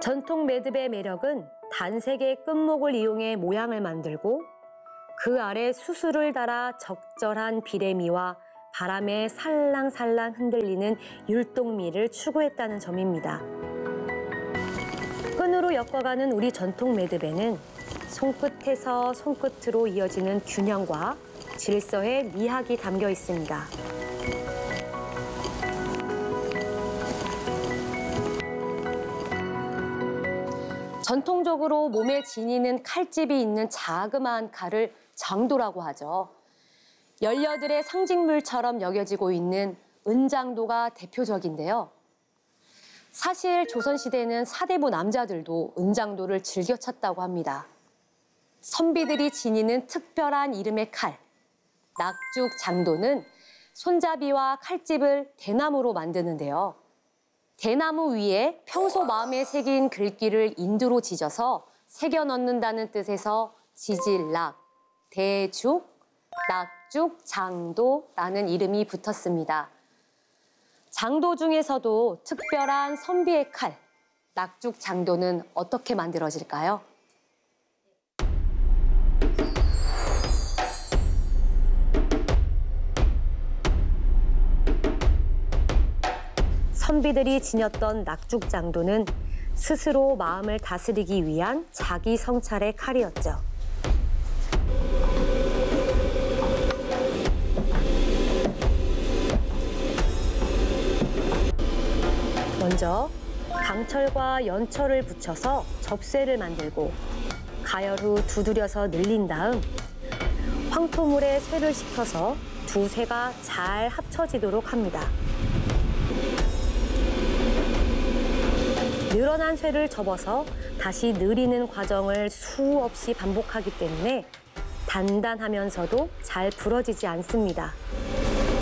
전통 매듭의 매력은 단색의 끝목을 이용해 모양을 만들고 그 아래 수술을 달아 적절한 비래미와 바람에 살랑살랑 흔들리는 율동미를 추구했다는 점입니다. 끈으로 엮어가는 우리 전통 매듭에는 손끝에서 손끝으로 이어지는 균형과 질서의 미학이 담겨 있습니다. 전통적으로 몸에 지니는 칼집이 있는 자그마한 칼을 장도라고 하죠. 연려들의 상징물처럼 여겨지고 있는 은장도가 대표적인데요. 사실 조선시대는 사대부 남자들도 은장도를 즐겨 찾다고 합니다. 선비들이 지니는 특별한 이름의 칼, 낙죽장도는 손잡이와 칼집을 대나무로 만드는데요. 대나무 위에 평소 마음에 새긴 글귀를 인두로 지져서 새겨 넣는다는 뜻에서 지질낙, 대죽, 낙죽장도라는 이름이 붙었습니다. 장도 중에서도 특별한 선비의 칼, 낙죽장도는 어떻게 만들어질까요? 선비들이 지녔던 낙죽장도는 스스로 마음을 다스리기 위한 자기 성찰의 칼이었죠. 먼저 강철과 연철을 붙여서 접쇠를 만들고 가열 후 두드려서 늘린 다음 황토물에 쇠를 식혀서 두 쇠가 잘 합쳐지도록 합니다. 늘어난 쇠를 접어서 다시 늘리는 과정을 수없이 반복하기 때문에 단단하면서도 잘 부러지지 않습니다.